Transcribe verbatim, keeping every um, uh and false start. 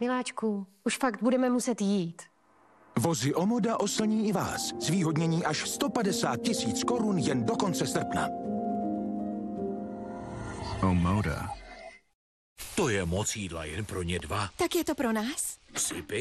Miláčku, už fakt budeme muset jít. Vozy Omoda oslní i vás. Zvýhodnění až sto padesát tisíc korun jen do konce srpna. Omoda. To je moc jídla jen pro ně dva. Tak je to pro nás? Sypy?